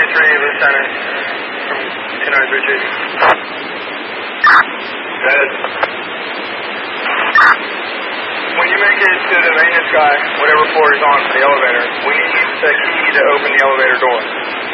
23, Lieutenant, from 293. Dead. When you make it to the maintenance guy, whatever floor he's on for the elevator, we need the key to open the elevator door.